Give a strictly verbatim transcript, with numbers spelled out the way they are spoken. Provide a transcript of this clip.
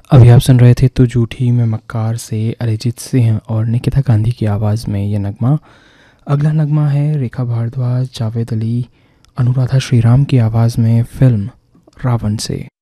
अभी आप सुन रहे थे तो झूठी में मक्कार से अरिजीत सिंह और निकिता गांधी की आवाज़ में ये नगमा। अगला नगमा है रेखा भारद्वाज, जावेद अली, अनुराधा श्रीराम की आवाज़ में फ़िल्म रावण से।